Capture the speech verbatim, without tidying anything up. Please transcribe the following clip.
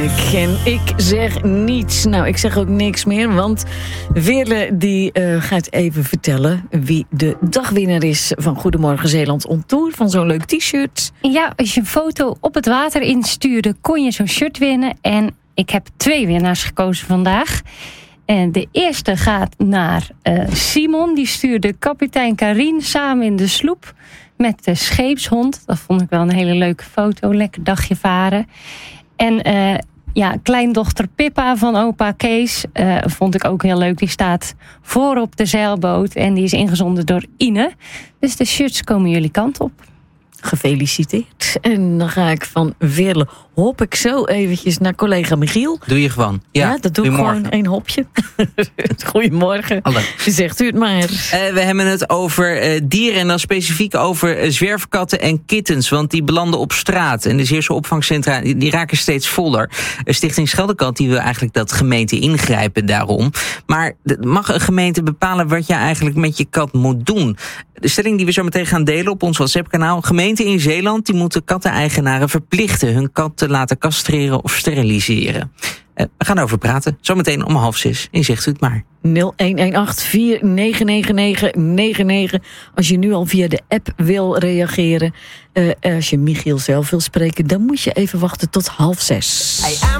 En ik zeg niets. Nou, ik zeg ook niks meer, want Veerle die uh, gaat even vertellen wie de dagwinnaar is van Goedemorgen Zeeland on Tour, van zo'n leuk t-shirt. Ja, als je een foto op het water instuurde, kon je zo'n shirt winnen. En ik heb twee winnaars gekozen vandaag. En de eerste gaat naar uh, Simon. Die stuurde kapitein Karin samen in de sloep met de scheepshond. Dat vond ik wel een hele leuke foto. Lekker dagje varen. En uh, ja, kleindochter Pippa van opa Kees uh, vond ik ook heel leuk. Die staat voorop de zeilboot en die is ingezonden door Ine. Dus de shirts komen jullie kant op. Gefeliciteerd. En dan ga ik van Veerle hop ik zo eventjes naar collega Michiel. Doe je gewoon. Ja, ja dat doe ik gewoon één hopje. Goedemorgen. Hallo. Zegt u het maar. Uh, we hebben het over uh, dieren en dan specifiek over uh, zwerfkatten en kittens. Want die belanden op straat. En de Zeeuwse opvangcentra die, die raken steeds voller. Uh, Stichting Scheldekant die wil eigenlijk dat gemeenten ingrijpen daarom. Maar mag een gemeente bepalen wat je eigenlijk met je kat moet doen? De stelling die we zo meteen gaan delen op ons WhatsApp-kanaal. Gemeenten in Zeeland die moeten katteneigenaren verplichten hun kat te laten castreren of steriliseren. Uh, we gaan over praten. Zometeen om half zes. En zegt u het maar. nul een een acht vier negen negen negen negen negen. Als je nu al via de app wil reageren. Uh, als je Michiel zelf wil spreken, dan moet je even wachten tot half zes.